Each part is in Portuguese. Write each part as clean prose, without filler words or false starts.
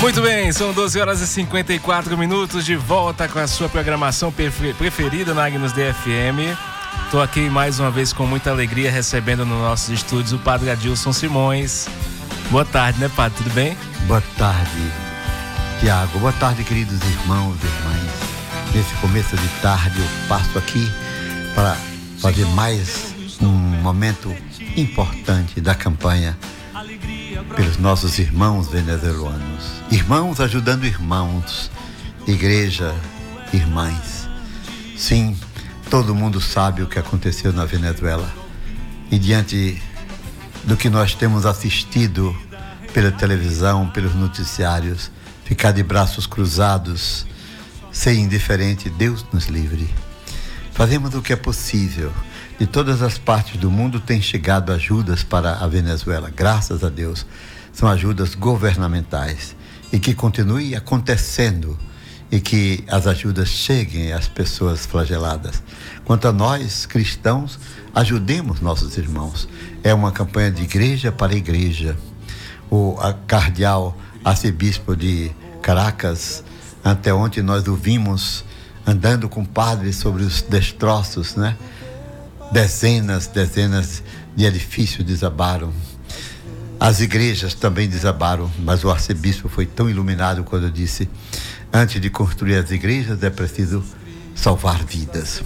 Muito bem, são 12 horas e 54 minutos, de volta com a sua programação preferida na Agnus DFM. Estou aqui mais uma vez com muita alegria recebendo nos nossos estúdios o Padre Adilson Simões. Boa tarde, né, Padre? Tudo bem? Boa tarde, Tiago. Boa tarde, queridos irmãos e irmãs. Nesse começo de tarde eu passo aqui para fazer mais um momento importante da campanha pelos nossos irmãos venezuelanos. Irmãos ajudando irmãos, igreja, irmãs. Sim, todo mundo sabe o que aconteceu na Venezuela. E diante do que nós temos assistido pela televisão, pelos noticiários, ficar de braços cruzados, ser indiferente, Deus nos livre. Fazemos o que é possível. De todas as partes do mundo tem chegado ajudas para a Venezuela, graças a Deus. São ajudas governamentais e que continue acontecendo e que as ajudas cheguem às pessoas flageladas. Quanto a nós, cristãos, ajudemos nossos irmãos. É uma campanha de igreja para igreja. O cardeal arcebispo de Caracas, anteontem nós o vimos andando com padres sobre os destroços, né? Dezenas de edifícios desabaram. As igrejas também desabaram, mas o arcebispo foi tão iluminado quando disse: antes de construir as igrejas é preciso salvar vidas.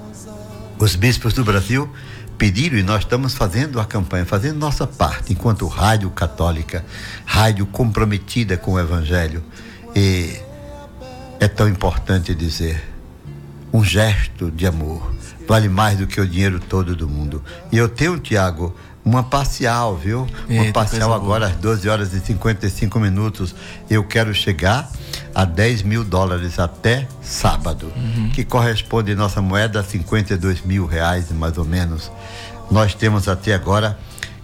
Os bispos do Brasil pediram e nós estamos fazendo a campanha, fazendo nossa parte, enquanto rádio católica, rádio comprometida com o Evangelho. E é tão importante dizer, um gesto de amor vale mais do que o dinheiro todo do mundo. E eu tenho, Tiago, uma parcial, viu? Uma parcial agora às 12 horas e 55 minutos. Eu quero chegar a $10 mil até sábado, que corresponde em nossa moeda a R$52 mil, mais ou menos. Nós temos até agora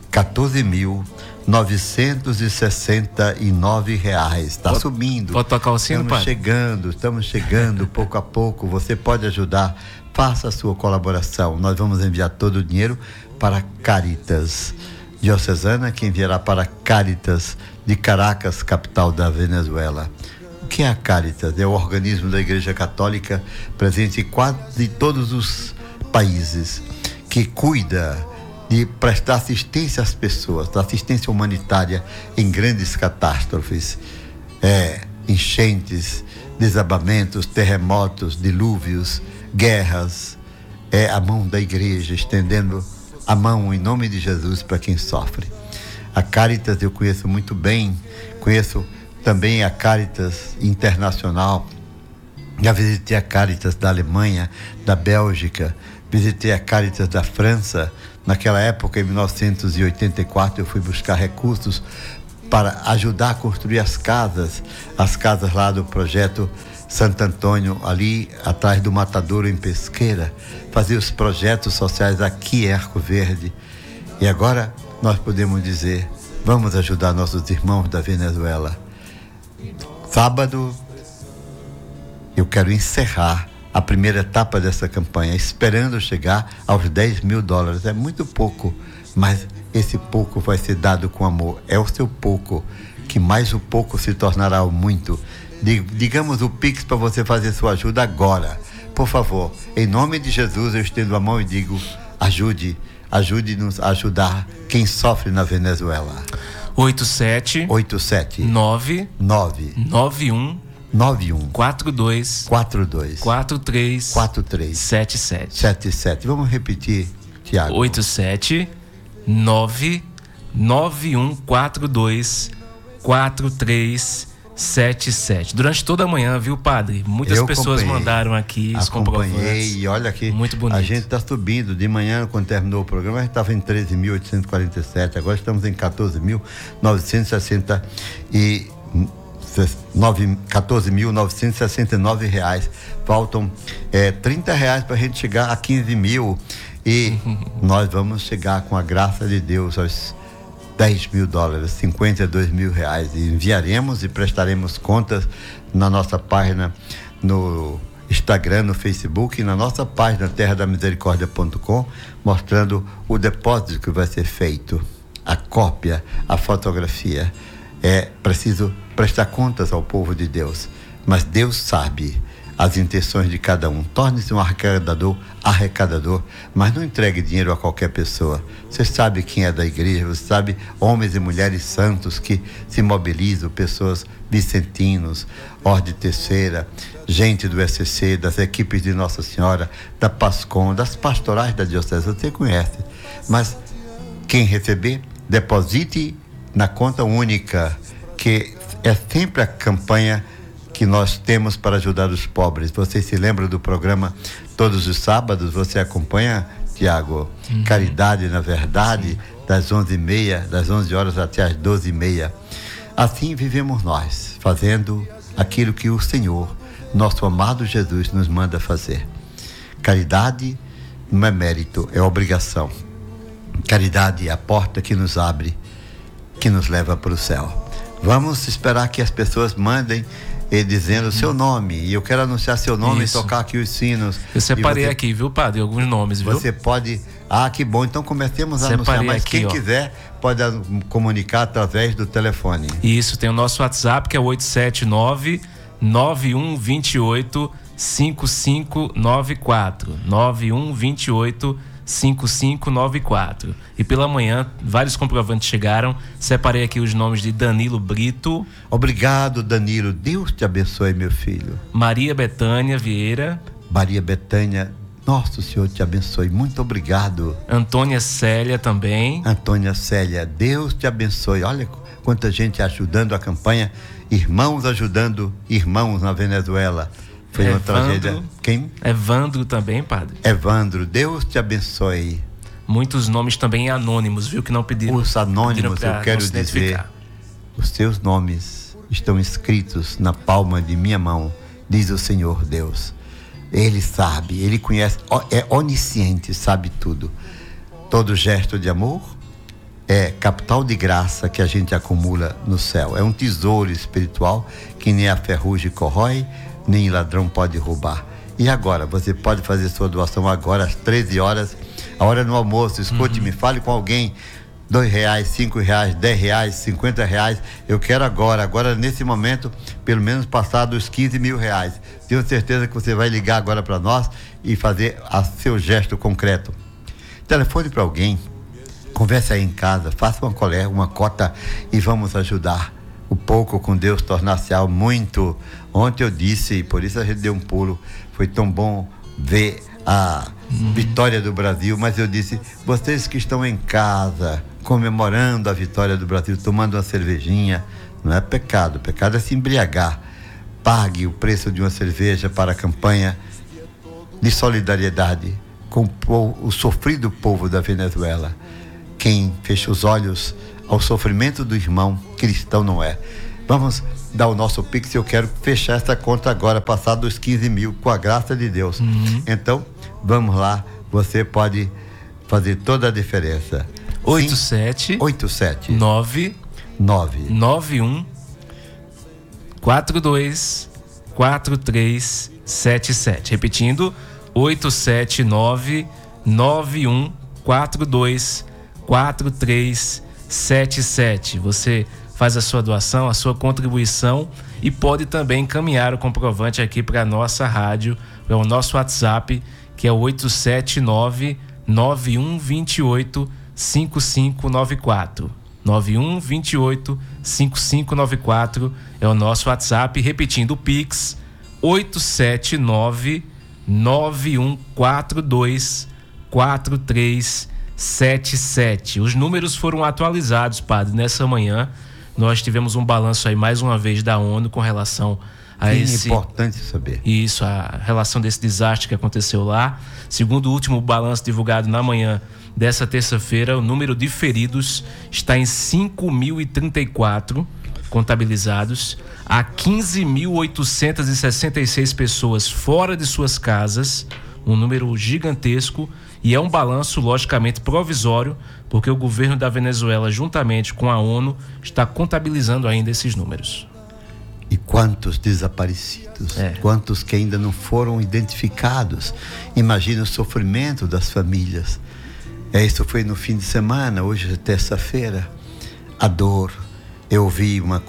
R$14.969. Está subindo. Pode tocar o sino, pai? Estamos chegando pouco a pouco. Você pode ajudar. Faça a sua colaboração. Nós vamos enviar todo o dinheiro para Caritas Diocesana, que enviará para Caritas de Caracas, capital da Venezuela. O que é a Caritas? É o organismo da Igreja Católica presente em quase todos os países, que cuida de prestar assistência às pessoas, assistência humanitária em grandes catástrofes, enchentes, desabamentos, terremotos, dilúvios, guerras. É a mão da igreja estendendo a mão em nome de Jesus para quem sofre. A Caritas eu conheço muito bem, conheço também a Caritas Internacional. Já visitei a Caritas da Alemanha, da Bélgica, visitei a Caritas da França. Naquela época, em 1984, eu fui buscar recursos para ajudar a construir as casas lá do projeto Santo Antônio, ali atrás do Matadouro, em Pesqueira, fazer os projetos sociais aqui em Arco Verde. E agora nós podemos dizer, vamos ajudar nossos irmãos da Venezuela. Sábado, eu quero encerrar a primeira etapa dessa campanha, esperando chegar aos $10 mil. É muito pouco, mas esse pouco vai ser dado com amor. É o seu pouco, que mais o pouco se tornará o muito. Digamos o Pix para você fazer sua ajuda agora. Por favor, em nome de Jesus, eu estendo a mão e digo, ajude-nos a ajudar quem sofre na Venezuela. 87 9 91 42 43 77. Vamos repetir, Tiago. 87 9 91 42 43 77. Durante toda a manhã, viu, padre? Muitas pessoas mandaram aqui os comprovantes. E olha aqui, muito bonito. A gente está subindo. De manhã, quando terminou o programa, a gente estava em 13.847. Agora estamos em 14.960 e R$14.969. Faltam R$30 para a gente chegar a 15 mil. E nós vamos chegar, com a graça de Deus, aos $10 mil, R$52 mil. E enviaremos e prestaremos contas na nossa página no Instagram, no Facebook e na nossa página terradamisericordia.com, mostrando o depósito que vai ser feito, a cópia, a fotografia. É preciso prestar contas ao povo de Deus, mas Deus sabe as intenções de cada um. Torne-se um arrecadador, mas não entregue dinheiro a qualquer pessoa. Você sabe quem é da igreja, você sabe homens e mulheres santos que se mobilizam, pessoas vicentinos, Ordem Terceira, gente do SCC, das equipes de Nossa Senhora, da PASCOM, das pastorais da Diocese, você conhece. Mas quem receber, deposite na conta única, que é sempre a campanha que nós temos para ajudar os pobres. Você se lembra do programa todos os sábados? Você acompanha, Tiago? Caridade na Verdade, das 11h30, das 11 horas até as 12h30. Assim vivemos nós, fazendo aquilo que o Senhor, nosso amado Jesus, nos manda fazer. Caridade não é mérito, é obrigação. Caridade é a porta que nos abre, que nos leva para o céu. Vamos esperar que as pessoas mandem dizendo o seu nome, e eu quero anunciar seu nome. Isso. E tocar aqui os sinos. Eu separei aqui, viu, padre? Alguns nomes, viu? Você pode... que bom, então comecemos a anunciar, mas aqui, quem quiser pode comunicar através do telefone. Isso, tem o nosso WhatsApp, que é 879-9128-5594, 9128-5594. E pela manhã, vários comprovantes chegaram. Separei aqui os nomes de Danilo Brito. Obrigado, Danilo. Deus te abençoe, meu filho. Maria Betânia Vieira. Maria Betânia, nosso Senhor te abençoe. Muito obrigado. Antônia Célia também. Antônia Célia, Deus te abençoe. Olha quanta gente ajudando a campanha. Irmãos ajudando irmãos na Venezuela. Foi uma tragédia. Quem? Evandro também, padre. Evandro, Deus te abençoe. Muitos nomes também anônimos, viu? Que não pediram. Os anônimos, eu quero dizer, os teus nomes estão escritos na palma de minha mão, diz o Senhor Deus. Ele sabe, Ele conhece, é onisciente, sabe tudo. Todo gesto de amor é capital de graça que a gente acumula no céu. É um tesouro espiritual que nem a ferrugem corrói, nem ladrão pode roubar. E agora, você pode fazer sua doação agora às 13 horas, a hora no almoço. Escute-me, fale com alguém. R$2, R$5, R$10, R$50. Eu quero agora nesse momento, pelo menos passar dos R$15 mil. Tenho certeza que você vai ligar agora para nós e fazer seu gesto concreto. Telefone para alguém, converse aí em casa, faça uma cota e vamos ajudar. O pouco com Deus tornar-se ao muito. Ontem eu disse, e por isso a gente deu um pulo, foi tão bom ver a vitória do Brasil, mas eu disse, vocês que estão em casa comemorando a vitória do Brasil, tomando uma cervejinha, não é pecado, pecado é se embriagar. Pague o preço de uma cerveja para a campanha de solidariedade com o sofrido povo da Venezuela. Quem fecha os olhos ao sofrimento do irmão cristão não é. Vamos dar o nosso Pix. Eu quero fechar essa conta agora, passar dos 15 mil, com a graça de Deus. Então, vamos lá, você pode fazer toda a diferença. 87 9 91 42 43 77. Repetindo, 879 91 42 43 77. Você faz a sua doação, a sua contribuição e pode também encaminhar o comprovante aqui para a nossa rádio, para o nosso WhatsApp, que é o 879-9128-5594. 9128-5594 é o nosso WhatsApp. Repetindo, o Pix 879-9142-4377. Os números foram atualizados, padre, nessa manhã. Nós tivemos um balanço aí mais uma vez da ONU com relação a esse... É importante saber. Isso, a relação desse desastre que aconteceu lá. Segundo o último balanço divulgado na manhã dessa terça-feira, o número de feridos está em 5.034 contabilizados. Há 15.866 pessoas fora de suas casas, um número gigantesco. E é um balanço, logicamente, provisório, porque o governo da Venezuela, juntamente com a ONU, está contabilizando ainda esses números. E quantos desaparecidos, quantos que ainda não foram identificados. Imagina o sofrimento das famílias. Isso foi no fim de semana, hoje é terça-feira. A dor Eu ouvi uma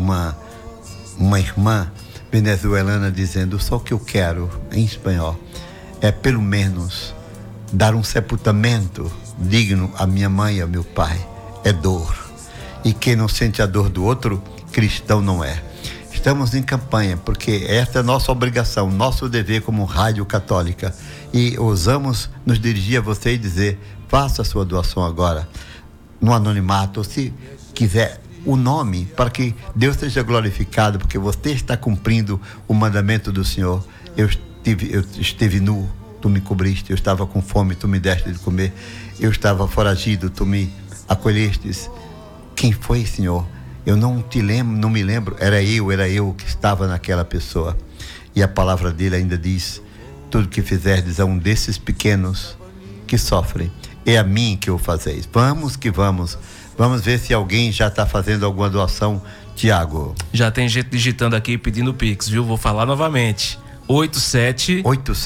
irmã venezuelana dizendo: só o que eu quero, em espanhol, é pelo menos dar um sepultamento digno à minha mãe e ao meu pai. É dor. E quem não sente a dor do outro, cristão não é. Estamos em campanha, porque essa é a nossa obrigação, nosso dever como rádio católica. E ousamos nos dirigir a você e dizer: faça a sua doação agora, no anonimato, ou se quiser o nome, para que Deus seja glorificado, porque você está cumprindo o mandamento do Senhor. Eu estive nu, tu me cobriste. Eu estava com fome, tu me deste de comer. Eu estava foragido, tu me acolhestes. Quem foi, Senhor? Eu não me lembro. Era eu que estava naquela pessoa. E a palavra dele ainda diz: tudo que fizerdes a um desses pequenos que sofrem, é a mim que o fazeis. Vamos que vamos. Vamos ver se alguém já está fazendo alguma doação. Tiago. Já tem gente digitando aqui pedindo Pix, viu? Vou falar novamente. 87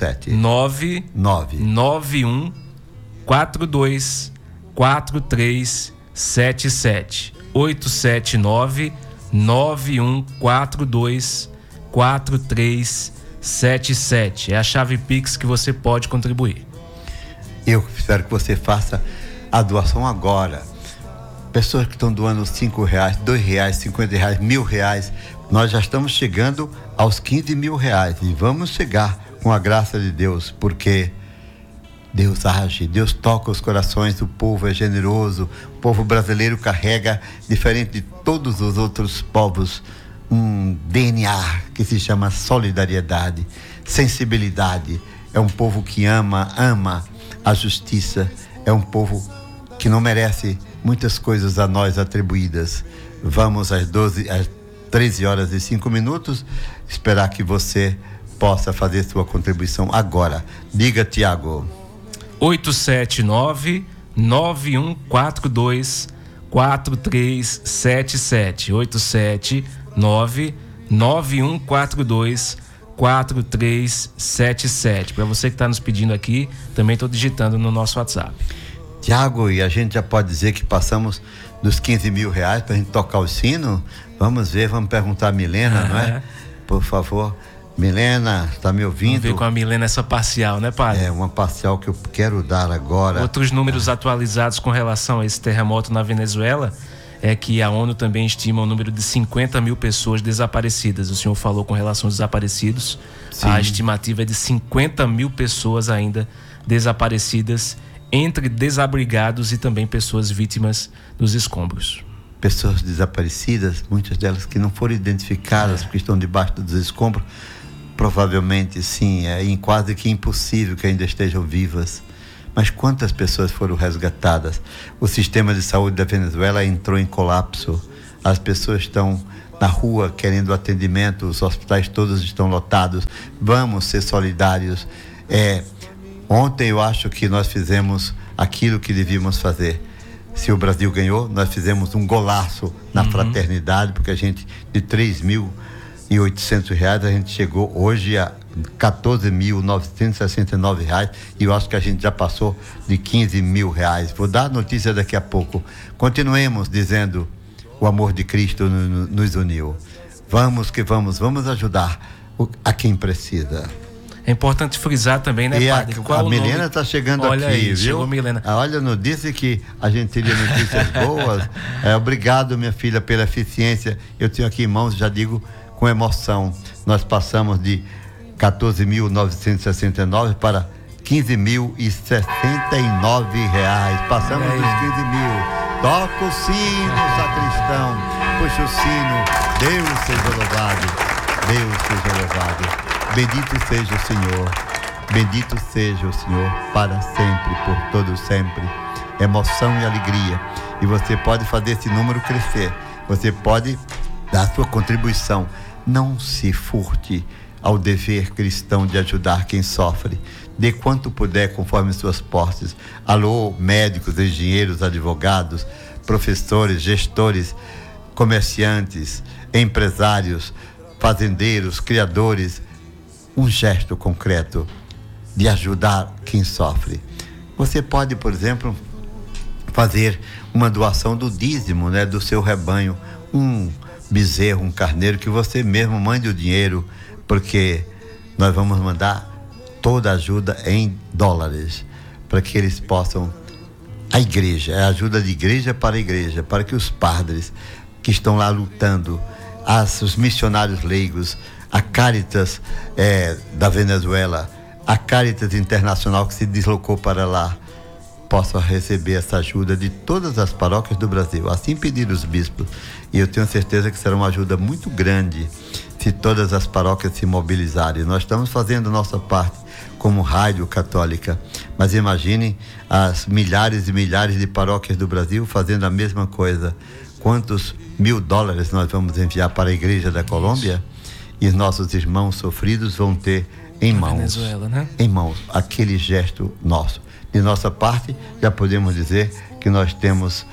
91 42 43 77. 879 91 42 43 77. É a chave Pix que você pode contribuir. Eu espero que você faça a doação agora. Pessoas que estão doando R$5, R$2, R$50, R$1.000, nós já estamos chegando aos R$15.000 e vamos chegar com a graça de Deus, porque Deus age, Deus toca os corações, o povo é generoso, o povo brasileiro carrega, diferente de todos os outros povos, um DNA que se chama solidariedade, sensibilidade. É um povo que ama a justiça, é um povo que não merece muitas coisas a nós atribuídas. Vamos às 13 horas e 5 minutos, esperar que você possa fazer sua contribuição agora. Diga, Tiago. 879 9142 4377. 879 9142 4377. Para você que está nos pedindo aqui, também estou digitando no nosso WhatsApp. Tiago, e a gente já pode dizer que passamos dos R$15.000 para a gente tocar o sino? Vamos ver, vamos perguntar a Milena, não é? Por favor, Milena, está me ouvindo? Vamos ver com a Milena essa parcial, né, padre? É, uma parcial que eu quero dar agora. Outros números atualizados com relação a esse terremoto na Venezuela é que a ONU também estima o número de 50.000 pessoas desaparecidas. O senhor falou com relação aos desaparecidos. Sim. A estimativa é de 50.000 pessoas ainda desaparecidas, entre desabrigados e também pessoas vítimas dos escombros. Pessoas desaparecidas, muitas delas que não foram identificadas porque estão debaixo dos escombros, provavelmente sim, é quase que impossível que ainda estejam vivas. Mas quantas pessoas foram resgatadas? O sistema de saúde da Venezuela entrou em colapso. As pessoas estão na rua querendo atendimento, os hospitais todos estão lotados. Vamos ser solidários. Ontem eu acho que nós fizemos aquilo que devíamos fazer. Se o Brasil ganhou, nós fizemos um golaço na fraternidade, porque a gente, de R$3.800, a gente chegou hoje a R$14.969, e eu acho que a gente já passou de R$15.000. Vou dar a notícia daqui a pouco. Continuemos dizendo: o amor de Cristo nos uniu. Vamos que vamos ajudar a quem precisa. É importante frisar também, né, padre? A Milena está chegando. Olha aqui, viu? Chegou Milena. Olha, não disse que a gente teria notícias boas. Obrigado, minha filha, pela eficiência. Eu tenho aqui em mãos, já digo com emoção. Nós passamos de R$14.969 para R$15.069. Passamos dos 15.000. Toca o sino, sacristão. Puxa o sino. Deus seja louvado. Deus seja louvado. Bendito seja o Senhor, bendito seja o Senhor para sempre, por todo sempre. Emoção e alegria. E você pode fazer esse número crescer. Você pode dar sua contribuição. Não se furte ao dever cristão de ajudar quem sofre. Dê quanto puder conforme suas posses. Alô, médicos, engenheiros, advogados, professores, gestores, comerciantes, empresários, fazendeiros, criadores. Um gesto concreto de ajudar quem sofre. Você pode, por exemplo, fazer uma doação do dízimo, né, do seu rebanho. um bezerro, um carneiro, que você mesmo mande o dinheiro, porque nós vamos mandar toda a ajuda em dólares, para que eles possam, a igreja, é ajuda de igreja, para que os padres que estão lá lutando, os missionários leigos, a Caritas da Venezuela, a Caritas Internacional que se deslocou para lá, possam receber essa ajuda de todas as paróquias do Brasil. Assim pediram os bispos, e eu tenho certeza que será uma ajuda muito grande se todas as paróquias se mobilizarem. Nós estamos fazendo a nossa parte como rádio católica, mas imaginem as milhares e milhares de paróquias do Brasil fazendo a mesma coisa. Quantos $1.000 nós vamos enviar para a igreja da Colômbia? E os nossos irmãos sofridos vão ter em mãos, Venezuela, né? em mãos, aquele gesto nosso. De nossa parte, já podemos dizer que nós temos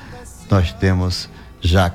já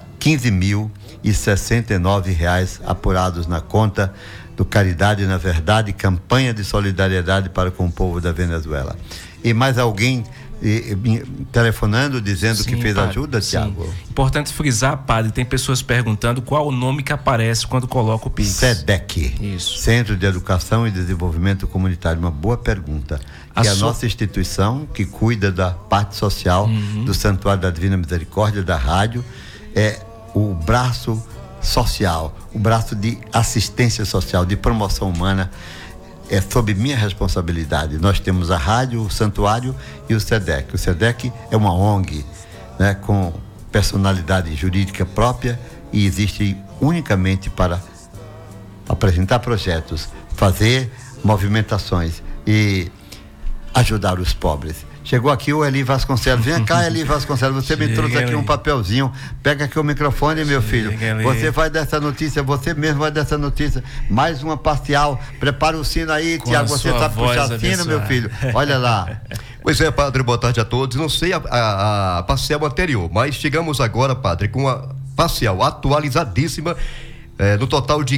R$15.069 apurados na conta do Caridade na Verdade, campanha de solidariedade para com o povo da Venezuela. E mais alguém telefonando, dizendo que fez padre, ajuda, Tiago? Importante frisar, padre, tem pessoas perguntando qual o nome que aparece quando coloca o Pix. SEDEC. Isso. Centro de Educação e Desenvolvimento Comunitário. Uma boa pergunta. Que é a nossa instituição que cuida da parte social do Santuário da Divina Misericórdia, da rádio, é o braço social, o braço de assistência social, de promoção humana, é sob minha responsabilidade. Nós temos a rádio, o santuário e o SEDEC. O SEDEC é uma ONG, né, com personalidade jurídica própria, e existe unicamente para apresentar projetos, fazer movimentações e ajudar os pobres. Chegou aqui o Eli Vasconcelos. Vem cá, Eli Vasconcelos, você me trouxe aqui um papelzinho. Pega aqui o microfone, meu filho. Você vai dessa notícia, você mesmo vai dessa notícia. Mais uma parcial. Prepara o sino aí, Tiago. Você sabe puxar sino, meu filho? Olha lá. Pois é, padre, boa tarde a todos. Não sei a parcial anterior, mas chegamos agora, padre, com a parcial atualizadíssima, no total de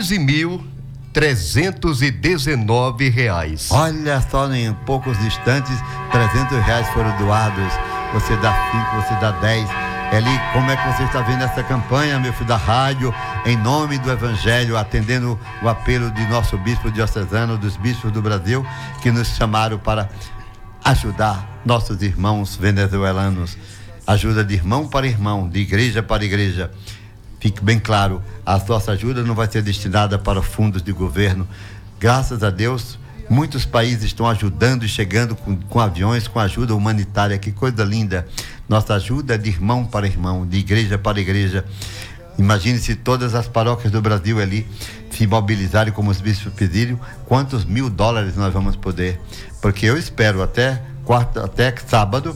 R$15.319. Olha só, em poucos instantes, R$300 foram doados. Você dá 5, você dá 10. Eli, como é que você está vendo essa campanha, meu filho, da rádio, em nome do Evangelho, atendendo o apelo de nosso bispo diocesano, dos bispos do Brasil, que nos chamaram para ajudar nossos irmãos venezuelanos. Ajuda de irmão para irmão, de igreja para igreja. Fique bem claro, a nossa ajuda não vai ser destinada para fundos de governo. Graças a Deus, muitos países estão ajudando e chegando com aviões, com ajuda humanitária. Que coisa linda. Nossa ajuda é de irmão para irmão, de igreja para igreja. Imagine se todas as paróquias do Brasil ali se mobilizarem como os bispos pediram, quantos $1.000 nós vamos poder. Porque eu espero até sábado,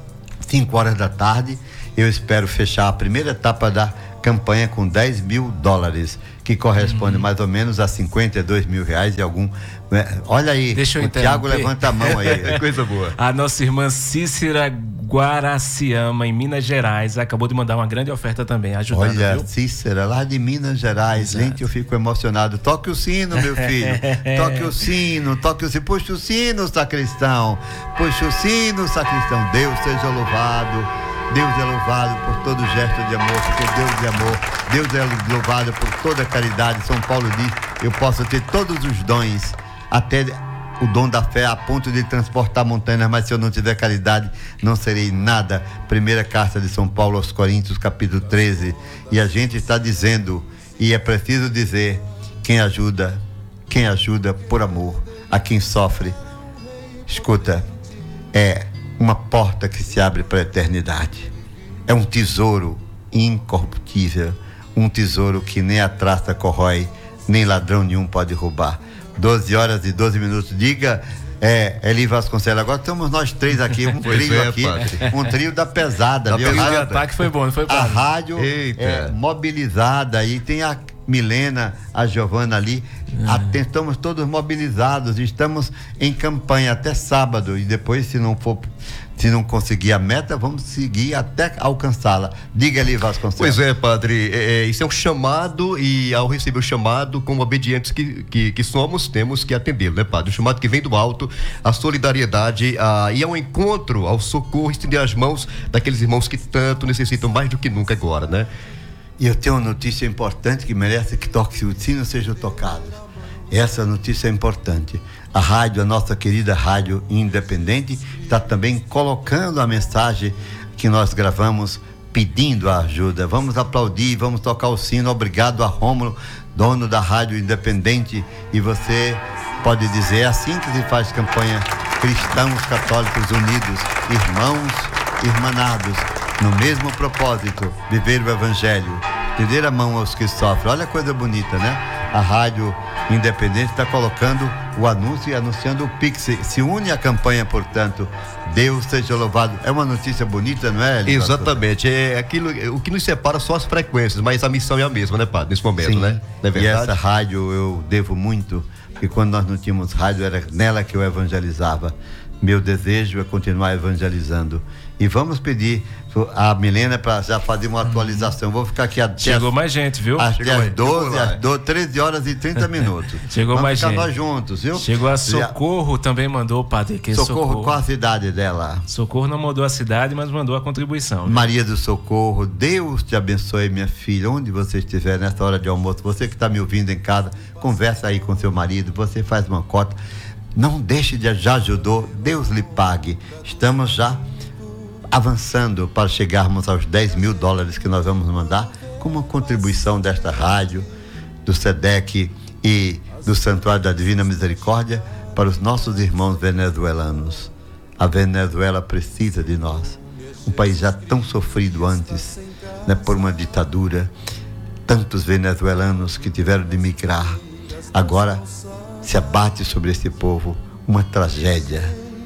5 horas da tarde, eu espero fechar a primeira etapa da campanha com $10.000, que corresponde mais ou menos a R$52 mil e algum. Olha aí, o Tiago levanta a mão aí. Coisa boa. A nossa irmã Cícera Guaraciama, em Minas Gerais, acabou de mandar uma grande oferta também, ajudando. Olha, viu? Cícera, lá de Minas Gerais. Exato. Gente, eu fico emocionado. Toque o sino, meu filho. Toque o sino, toque o sino. Puxa o sino, sacristão. Puxa o sino, sacristão. Deus seja louvado. Deus é louvado por todo gesto de amor, porque Deus é amor. Deus é louvado por toda caridade. São Paulo diz, eu posso ter todos os dons, até o dom da fé, a ponto de transportar montanhas, mas se eu não tiver caridade, não serei nada. Primeira carta de São Paulo aos Coríntios, capítulo 13. E a gente está dizendo, e é preciso dizer, quem ajuda por amor a quem sofre. Escuta, é uma porta que se abre para a eternidade. É um tesouro incorruptível, um tesouro que nem a traça corrói, nem ladrão nenhum pode roubar. 12 horas e 12 minutos. Diga, Eli Vasconcelos, agora estamos nós três aqui, um trio aqui, um trio da pesada. O ataque foi bom, não foi, padre? A rádio mobilizada, e tem a Milena, a Giovana ali, estamos todos mobilizados, estamos em campanha até sábado, e depois, se não conseguir a meta, vamos seguir até alcançá-la. Diga ali, Vasconcelos. Pois é, padre, isso é um chamado, e ao receber o chamado, como obedientes que somos, temos que atendê-lo, né, padre? O chamado que vem do alto, a solidariedade, e ao encontro, ao socorro, estender as mãos daqueles irmãos que tanto necessitam mais do que nunca agora, né? E eu tenho uma notícia importante que merece que toque o sino seja tocado. Essa notícia é importante. A rádio, a nossa querida rádio independente, está também colocando a mensagem que nós gravamos pedindo a ajuda. Vamos aplaudir, vamos tocar o sino. Obrigado a Rômulo, dono da Rádio Independente. E você pode dizer, é assim que se faz campanha. Cristãos católicos unidos, irmãos, irmanados, no mesmo propósito, viver o Evangelho, estender a mão aos que sofrem. Olha a coisa bonita, né? A Rádio Independente está colocando o anúncio e anunciando o Pix. Se une à campanha, portanto. Deus seja louvado. É uma notícia bonita, não é, Elivaldo? Exatamente. É aquilo, o que nos separa são as frequências, mas a missão é a mesma, né, padre? Nesse momento, sim, né? Não é verdade? E essa rádio eu devo muito, porque quando nós não tínhamos rádio, era nela que eu evangelizava. Meu desejo é continuar evangelizando. E vamos pedir a Milena para já fazer uma atualização. Vou ficar aqui até Chegou mais gente, viu? Até às 13 horas e 30 minutos. Chegou vamos mais ficar gente. Nós juntos, viu? Chegou a Socorro, também mandou, padre. Que Socorro, qual a cidade dela? Socorro não mandou a cidade, mas mandou a contribuição. Viu? Maria do Socorro, Deus te abençoe, minha filha, onde você estiver nessa hora de almoço. Você que está me ouvindo em casa, conversa aí com seu marido, você faz uma cota. Não deixe de, já ajudou, Deus lhe pague. Estamos já avançando para chegarmos aos 10 mil dólares que nós vamos mandar como uma contribuição desta rádio, do SEDEC e do Santuário da Divina Misericórdia para os nossos irmãos venezuelanos. A Venezuela precisa de nós. Um país já tão sofrido antes, né, por uma ditadura. Tantos venezuelanos que tiveram de migrar. Agora se abate sobre esse povo uma tragédia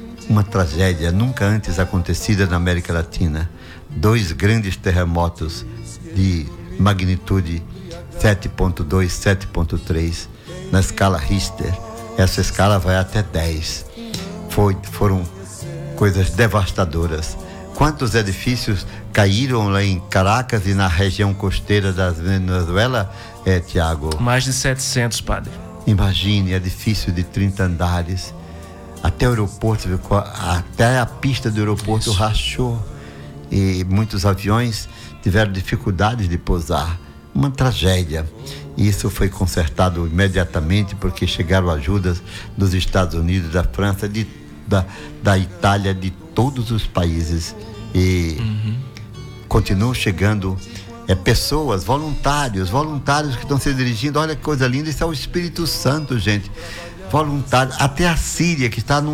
nunca antes acontecida na América Latina. 2 grandes terremotos de magnitude 7.2, 7.3 na escala Richter. Essa escala vai até 10. Foram coisas devastadoras. Quantos edifícios caíram lá em Caracas e na região costeira da Venezuela, Tiago? Mais de 700, padre. Imagine, edifício de 30 andares. Até o aeroporto, até a pista do aeroporto rachou. E muitos aviões tiveram dificuldades de pousar. Uma tragédia. E isso foi consertado imediatamente porque chegaram ajudas dos Estados Unidos, da França, da Itália, de todos os países. E continuam chegando pessoas, voluntários que estão se dirigindo. Olha que coisa linda, isso é o Espírito Santo, gente. Voluntários, até a Síria, que está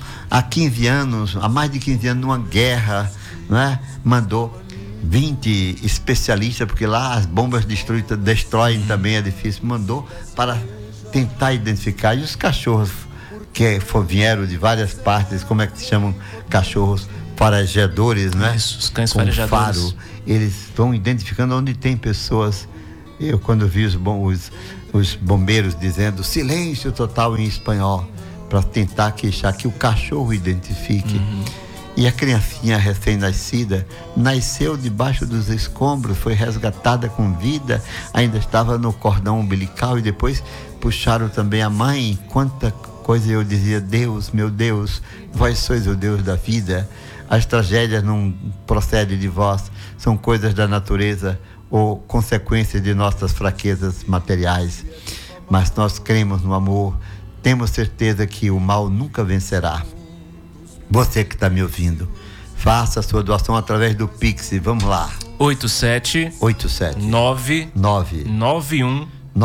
há mais de 15 anos, numa guerra, né? Mandou 20 especialistas, porque lá as bombas destroem também edifícios, mandou para tentar identificar. E os cachorros que vieram de várias partes, como é que se chamam? Cachorros farejadores, né? Isso, os cães com farejadores. Faro, eles vão identificando onde tem pessoas. Eu, quando vi os bombeiros dizendo silêncio total em espanhol, para tentar queixar que o cachorro identifique. E a criancinha recém-nascida nasceu debaixo dos escombros, foi resgatada com vida, ainda estava no cordão umbilical, e depois puxaram também a mãe. Quanta coisa eu dizia: Deus, meu Deus, vós sois o Deus da vida. As tragédias não procedem de vós, são coisas da natureza ou consequências de nossas fraquezas materiais. Mas nós cremos no amor, temos certeza que o mal nunca vencerá. Você que está me ouvindo, faça a sua doação através do Pix. Vamos lá. 87 9 91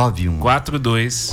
42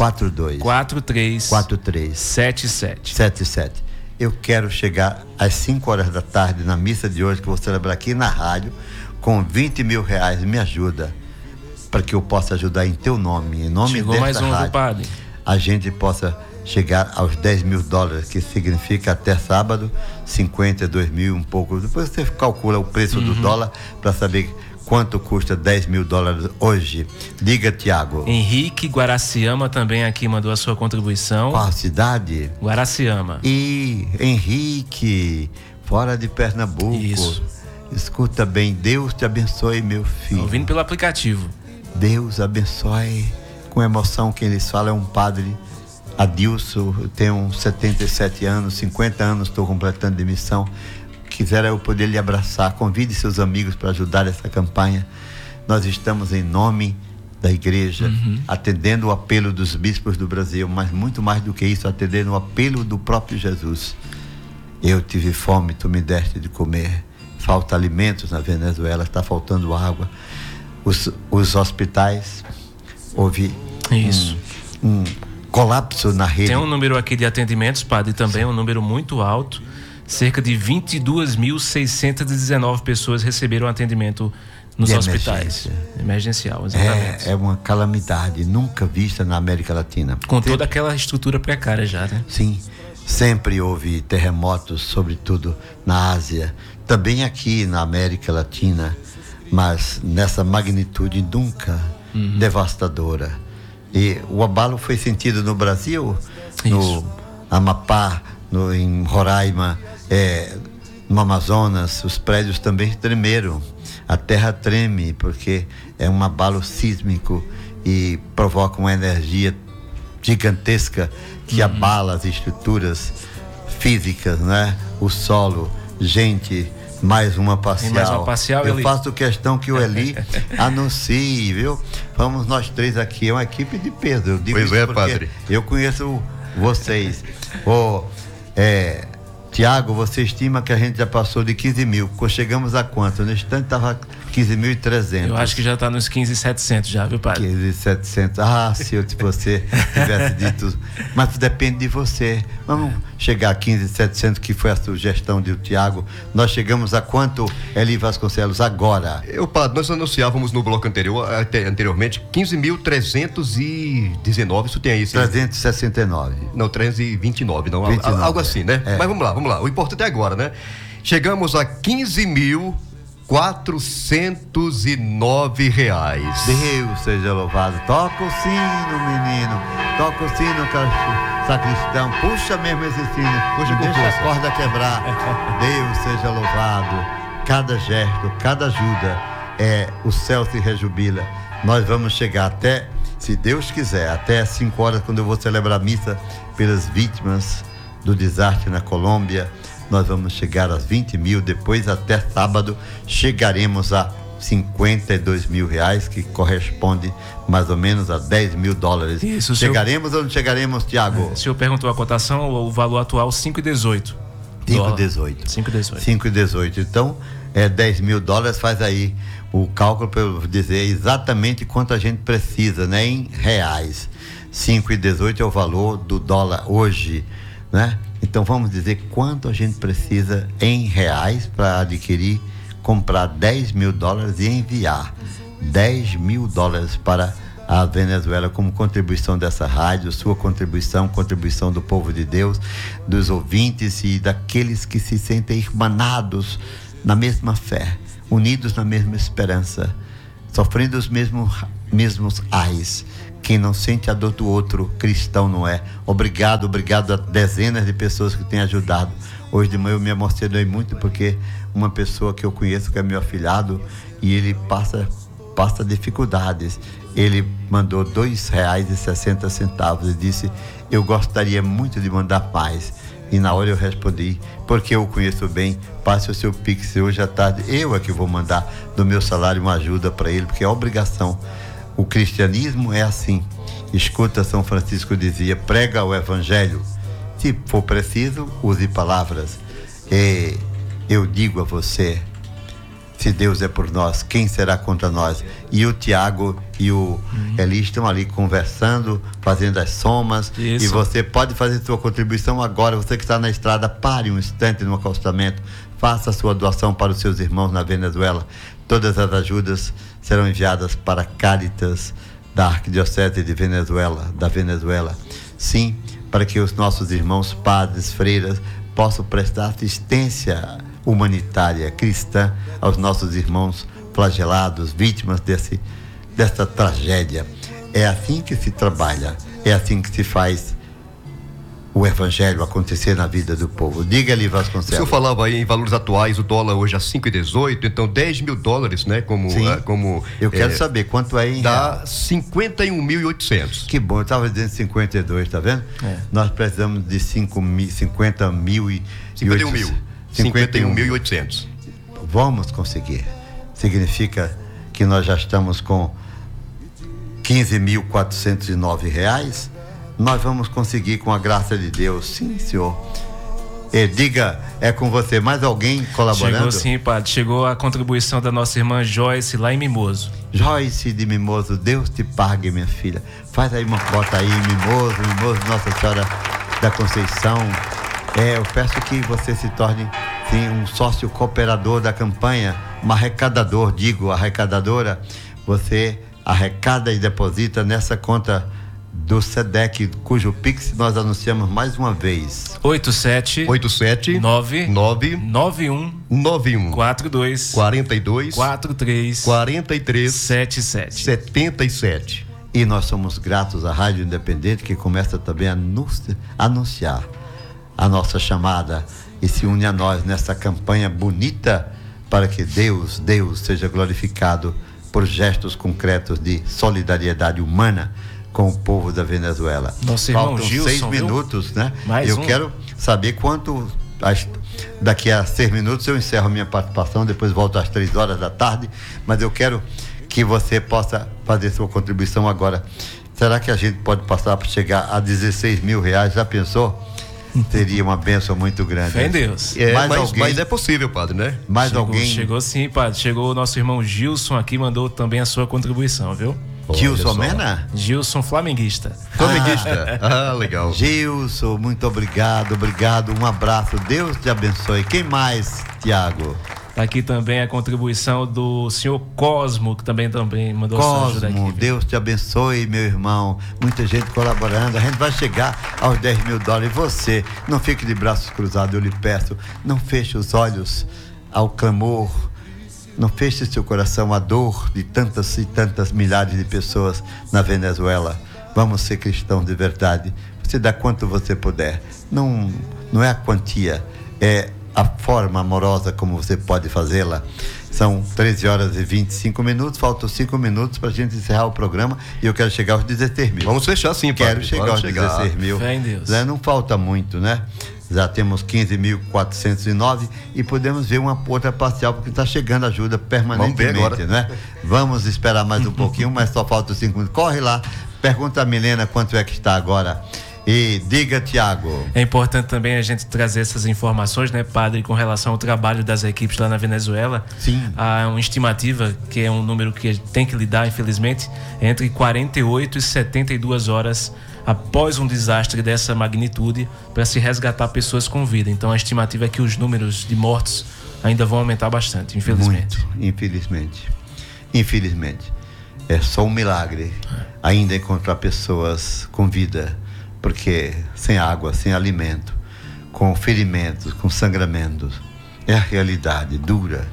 43 77. Eu quero chegar às 5 horas da tarde na missa de hoje, que eu vou celebrar aqui na rádio, com 20 mil reais. Me ajuda, para que eu possa ajudar em teu nome, em nome Chegou desta mais um, rádio, padre. a gente possa chegar aos 10 mil dólares, que significa até sábado 52 mil, um pouco. Depois você calcula o preço do dólar para saber quanto custa 10 mil dólares hoje. Diga, Tiago. Henrique Guaraciama também aqui mandou a sua contribuição. Qual a cidade? Guaraciama. E Henrique, fora de Pernambuco. Isso. Escuta bem, Deus te abençoe, meu filho. Ouvindo pelo aplicativo. Deus abençoe. Com emoção, quem lhes fala é um padre Adilson. Eu tenho 77 anos, 50 anos estou completando de missão. Quisera eu poder lhe abraçar. Convide seus amigos para ajudar essa campanha. nós estamos em nome da igreja, atendendo o apelo dos bispos do Brasil, mas muito mais do que isso, atendendo o apelo do próprio Jesus. Eu tive fome, tu me deste de comer. Falta alimentos na Venezuela, está faltando água. Os hospitais, houve um colapso na rede. Tem um número aqui de atendimentos, padre, também um número muito alto. Cerca de 22.619 pessoas receberam atendimento nos hospitais. Emergencial, exatamente. É uma calamidade nunca vista na América Latina. Com toda aquela estrutura precária já, né? Sim, sempre houve terremotos, sobretudo na Ásia, também aqui na América Latina, mas nessa magnitude nunca devastadora. E o abalo foi sentido no Brasil, no Amapá, em Roraima, no Amazonas, os prédios também tremeram. A terra treme porque é um abalo sísmico e provoca uma energia gigantesca que abala as estruturas físicas, né? O solo, gente, mais uma parcial. Eu faço questão que o Eli anuncie, viu? Vamos nós três aqui, é uma equipe de peso. Eu digo isso porque padre, eu conheço vocês. Tiago, você estima que a gente já passou de 15 mil. Chegamos a quanto? No instante estava 15.300. Eu acho que já está nos 15.700 já, viu, padre? 15.700. Ah, se você tivesse dito. Mas depende de você. Vamos chegar a 15.700, que foi a sugestão do Tiago. Nós chegamos a quanto, Eli Vasconcelos, agora? Padre, nós anunciávamos no bloco anteriormente 15.319, isso tem aí. 369. Não, 329, não, 29, algo assim, né? Mas vamos lá. O importante é agora, né? Chegamos a 15.409 reais. Deus seja louvado. Toca o sino, menino. Toca o sino, sacristão. Puxa mesmo esse sino. Deixa a corda quebrar. Deus seja louvado. Cada gesto, cada ajuda, o céu se rejubila. Nós vamos chegar até, se Deus quiser, até às 5 horas, quando eu vou celebrar a missa pelas vítimas do desastre na Colômbia. Nós vamos chegar a 20 mil, depois até sábado chegaremos a 52 mil reais, que corresponde mais ou menos a 10 mil dólares. Isso, chegaremos ou não chegaremos, Tiago? O senhor perguntou a cotação, o valor atual 5,18. 5,18. Então, 10 mil dólares, faz aí o cálculo para eu dizer exatamente quanto a gente precisa, né, em reais. 5,18 é o valor do dólar hoje, né? Então vamos dizer quanto a gente precisa em reais para adquirir, comprar 10 mil dólares e enviar 10 mil dólares para a Venezuela como contribuição dessa rádio, sua contribuição do povo de Deus, dos ouvintes e daqueles que se sentem irmanados na mesma fé, unidos na mesma esperança, sofrendo os mesmos ais. Quem não sente a dor do outro, cristão não é. Obrigado a dezenas de pessoas que têm ajudado. Hoje de manhã eu me emocionei muito porque uma pessoa que eu conheço, que é meu afilhado, e ele passa dificuldades. Ele mandou R$2,60 e disse: eu gostaria muito de mandar mais. E na hora eu respondi: porque eu o conheço bem, passe o seu Pix hoje à tarde. Eu é que vou mandar do meu salário uma ajuda para ele, porque é obrigação. O cristianismo é assim. Escuta, São Francisco dizia: prega o evangelho. Se for preciso, use palavras. E eu digo a você, se Deus é por nós, quem será contra nós? E o Tiago e o Eli estão ali conversando, fazendo as somas. Isso. E você pode fazer sua contribuição agora. Você que está na estrada, pare um instante no acostamento, faça a sua doação para os seus irmãos na Venezuela. Todas as ajudas serão enviadas para a Cáritas da Arquidiocese de da Venezuela. Sim, para que os nossos irmãos padres, freiras, possam prestar assistência humanitária cristã aos nossos irmãos flagelados, vítimas dessa tragédia. É assim que se trabalha, é assim que se faz o evangelho acontecer na vida do povo. Diga-lhe, Vasconcelos. O senhor falava aí em valores atuais, o dólar hoje a 5,18, então 10 mil dólares, né? Eu quero saber quanto é em dá 51.800. Que bom, eu estava dizendo 52, tá vendo? Nós precisamos de 51.800. Vamos conseguir. Significa que nós já estamos com R$15.409, nós vamos conseguir com a graça de Deus. Sim, senhor. Diga, é com você. Mais alguém colaborando? Chegou sim, padre. Chegou a contribuição da nossa irmã Joyce, lá em Mimoso. Joyce de Mimoso, Deus te pague, minha filha. Faz aí uma foto aí, Mimoso, Nossa Senhora da Conceição. Eu peço que você se torne, sim, um sócio cooperador da campanha, um arrecadadora. Você arrecada e deposita nessa conta do SEDEC, cujo Pix nós anunciamos mais uma vez. 87 9 91 42 43 77. E nós somos gratos à Rádio Independente, que começa também a anunciar a nossa chamada e se une a nós nessa campanha bonita para que Deus seja glorificado por gestos concretos de solidariedade humana com o povo da Venezuela. Nosso irmão Faltam Gilson, 6 minutos, né? Mais quero saber quanto. Daqui a 6 minutos eu encerro a minha participação, depois volto às 3 horas da tarde, mas eu quero que você possa fazer sua contribuição agora. Será que a gente pode passar para chegar a R$16 mil? Já pensou? Teria uma bênção muito grande. Fé em Deus. Mas é possível, padre, né? Chegou sim, padre. Chegou o nosso irmão Gilson aqui, mandou também a sua contribuição, viu? Gilson Mena? Gilson, flamenguista. Legal. Gilson, muito obrigado, um abraço, Deus te abençoe. Quem mais, Tiago? Aqui também a contribuição do senhor Cosmo, que também mandou sua ajuda aqui. Deus te abençoe, meu irmão. Muita gente colaborando. A gente vai chegar aos $10 mil. E você, não fique de braços cruzados, eu lhe peço. Não feche os olhos ao clamor. Não feche seu coração à dor de tantas e tantas milhares de pessoas na Venezuela. Vamos ser cristãos de verdade. Você dá quanto você puder. Não é a quantia, é a forma amorosa como você pode fazê-la. São 13 horas e 25 minutos, faltam 5 minutos para a gente encerrar o programa e eu quero chegar aos 16 mil. Vamos fechar sim, padre. Quero chegar aos 16 mil. Fé em Deus. Não falta muito, né? Já temos 15.409 e podemos ver uma outra parcial, porque está chegando ajuda permanentemente, né? Vamos esperar mais um pouquinho, mas só falta 5 minutos. Corre lá, pergunta a Milena quanto é que está agora. E diga, Tiago. É importante também a gente trazer essas informações, né, padre, com relação ao trabalho das equipes lá na Venezuela. Sim. Há uma estimativa, que é um número que a gente tem que lidar, infelizmente, entre 48 e 72 horas após um desastre dessa magnitude, para se resgatar pessoas com vida. Então a estimativa é que os números de mortos ainda vão aumentar bastante, infelizmente. Muito, infelizmente. É só um milagre ainda encontrar pessoas com vida, porque sem água, sem alimento, com ferimentos, com sangramentos, é a realidade dura,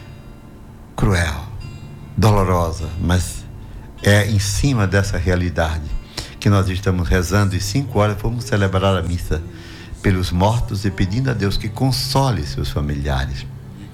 cruel, dolorosa, mas é em cima dessa realidade que nós estamos rezando, e 5 horas vamos celebrar a missa pelos mortos e pedindo a Deus que console seus familiares.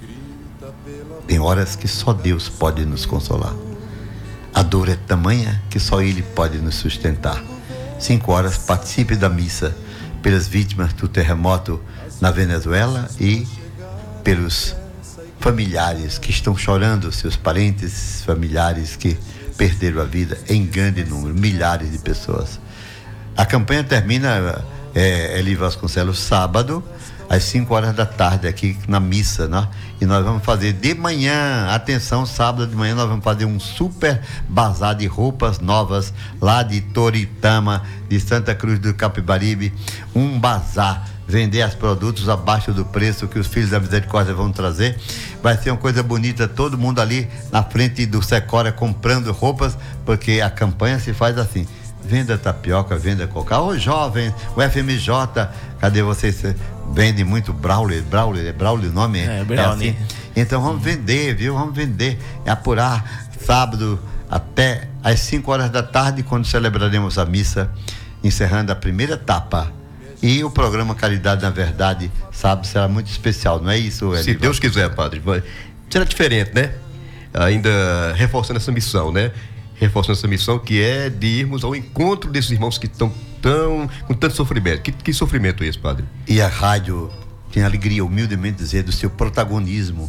Tem horas que só Deus pode nos consolar. A dor é tamanha que só Ele pode nos sustentar. 5 horas, participe da missa pelas vítimas do terremoto na Venezuela e pelos familiares que estão chorando, seus parentes, familiares que perderam a vida em grande número, milhares de pessoas. A campanha termina, Eli Vasconcelos, sábado, às 5 horas da tarde, aqui na missa, né? E nós vamos fazer de manhã, atenção, sábado de manhã nós vamos fazer um super bazar de roupas novas lá de Toritama, de Santa Cruz do Capibaribe, um bazar, vender os produtos abaixo do preço que os Filhos da Misericórdia vão trazer. Vai ser uma coisa bonita, todo mundo ali na frente do Secora comprando roupas, porque a campanha se faz assim: venda tapioca, venda cocá. Ô jovens, o FMJ, cadê vocês? Vende muito Brawler o nome? Brownie. Assim. Então vamos vender, viu? Vamos vender, apurar sábado até às 5 horas da tarde, quando celebraremos a missa, encerrando a primeira etapa. E o programa Caridade na Verdade, sábado, será muito especial, não é isso, Eli? Se Deus quiser, padre. Será diferente, né? Ainda reforçando essa missão, né? Reforçando essa missão que é de irmos ao encontro desses irmãos que estão com tanto sofrimento. Que sofrimento é esse, padre? E a rádio tem alegria, humildemente dizer, do seu protagonismo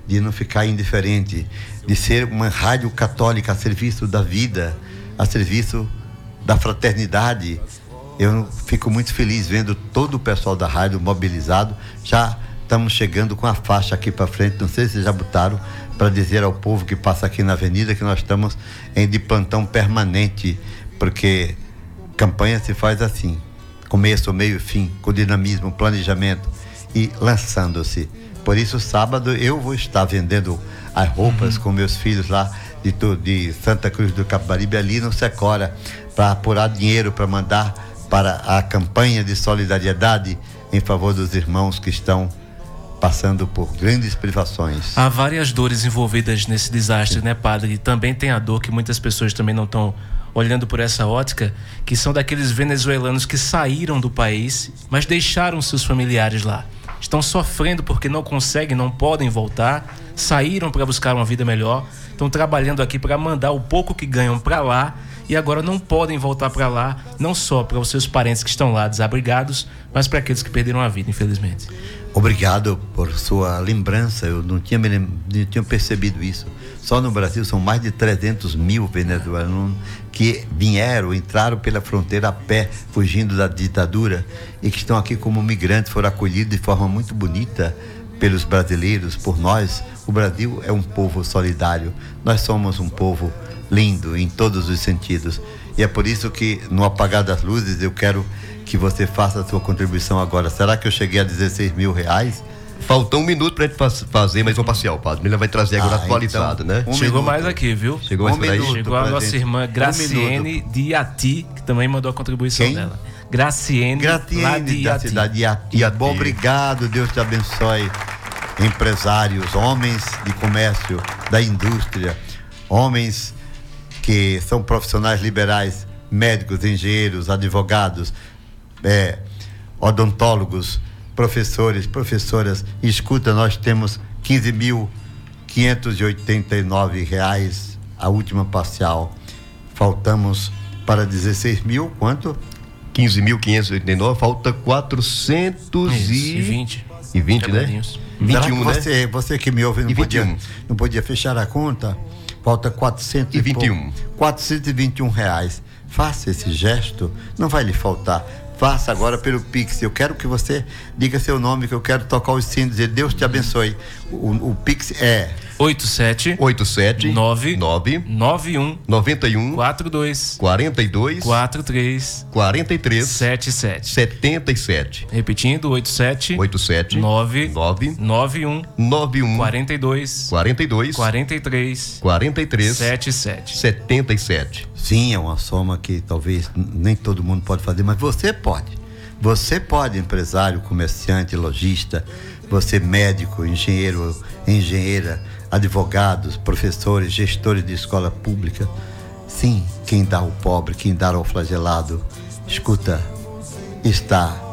de não ficar indiferente, de ser uma rádio católica a serviço da vida, a serviço da fraternidade. Eu fico muito feliz vendo todo o pessoal da rádio mobilizado. Já estamos chegando com a faixa aqui para frente, não sei se já botaram, para dizer ao povo que passa aqui na avenida que nós estamos de plantão permanente, porque campanha se faz assim, começo, meio e fim, com dinamismo, planejamento e lançando-se. Por isso, sábado eu vou estar vendendo as roupas com meus filhos lá de Santa Cruz do Capibaribe, ali no Secora, para apurar dinheiro para mandar para a campanha de solidariedade em favor dos irmãos que estão passando por grandes privações. Há várias dores envolvidas nesse desastre, né, padre? E também tem a dor que muitas pessoas também não estão olhando por essa ótica, que são daqueles venezuelanos que saíram do país, mas deixaram seus familiares lá. Estão sofrendo porque não conseguem, não podem voltar, saíram para buscar uma vida melhor, estão trabalhando aqui para mandar o pouco que ganham para lá e agora não podem voltar para lá, não só para os seus parentes que estão lá desabrigados, mas para aqueles que perderam a vida, infelizmente. Obrigado por sua lembrança, eu não tinha percebido isso. Só no Brasil são mais de 300 mil venezuelanos que entraram pela fronteira a pé, fugindo da ditadura, e que estão aqui como migrantes, foram acolhidos de forma muito bonita pelos brasileiros, por nós. O Brasil é um povo solidário, nós somos um povo lindo em todos os sentidos, e é por isso que no apagar das luzes eu quero que você faça a sua contribuição agora. Será que eu cheguei a 16 mil reais? Faltou um minuto pra gente fazer mais uma parcial, padre. Ele vai trazer agora atualizado, então, né? Chegou mais aqui, viu? Chegou mais por aí. Chegou a nossa irmã Graciene de Iati, que também mandou a contribuição dela. Graciene lá de da cidade de Iati. Bom, obrigado, Deus te abençoe. Empresários, homens de comércio, da indústria, homens que são profissionais liberais, médicos, engenheiros, advogados, odontólogos, professores, professoras. Escuta, nós temos R$15.589 a última parcial. Faltamos para 16 mil, quanto? 15.589, falta 420. E 20, né? 21, né? Você que me ouve não podia fechar a conta? Falta 421. R$421. Faça esse gesto, não vai lhe faltar. Faça agora pelo Pix. Eu quero que você diga seu nome, que eu quero tocar os sinos e dizer Deus te abençoe. O Pix é 87 9 91 42 43 77. Repetindo, 87 9 91 42 43 77. Sim, é uma soma que talvez nem todo mundo pode fazer, mas você pode. Você pode, empresário, comerciante, lojista, você médico, engenheiro, engenheira, advogados, professores, gestores de escola pública. Sim, quem dá ao pobre, quem dá ao flagelado, escuta, está